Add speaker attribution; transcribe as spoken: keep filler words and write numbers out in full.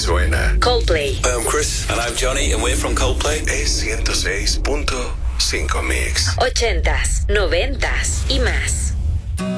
Speaker 1: suena.
Speaker 2: Coldplay.
Speaker 3: I'm Chris.
Speaker 4: And I'm Johnny, and we're from Coldplay.
Speaker 1: Es ciento seis punto cinco Mix.
Speaker 2: Ochentas, noventas y más.